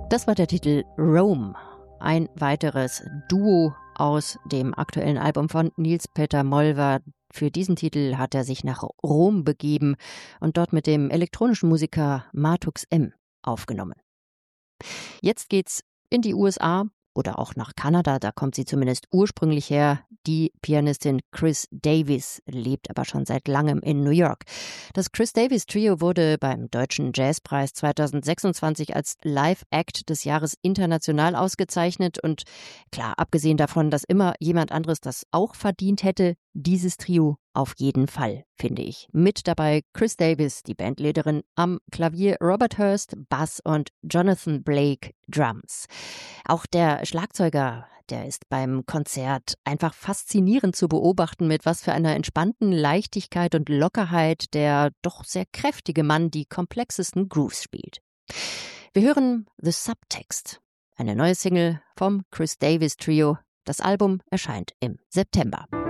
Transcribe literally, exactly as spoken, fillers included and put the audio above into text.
Das war der Titel Rome, ein weiteres Duo aus dem aktuellen Album von Nils Petter Molver. Für diesen Titel hat er sich nach Rom begeben und dort mit dem elektronischen Musiker Matux M aufgenommen. Jetzt geht's in die U S A oder auch nach Kanada, da kommt sie zumindest ursprünglich her. Die Pianistin Chris Davis lebt aber schon seit langem in New York. Das Chris Davis Trio wurde beim Deutschen Jazzpreis zweitausendsechsundzwanzig als Live-Act des Jahres international ausgezeichnet. Und klar, abgesehen davon, dass immer jemand anderes das auch verdient hätte, dieses Trio auf jeden Fall, finde ich. Mit dabei Chris Davis, die Bandleaderin, am Klavier Robert Hurst, Bass und Jonathan Blake, Drums. Auch der Schlagzeuger, der ist beim Konzert einfach faszinierend zu beobachten, mit was für einer entspannten Leichtigkeit und Lockerheit der doch sehr kräftige Mann die komplexesten Grooves spielt. Wir hören The Subtext, eine neue Single vom Chris Davis Trio. Das Album erscheint im September.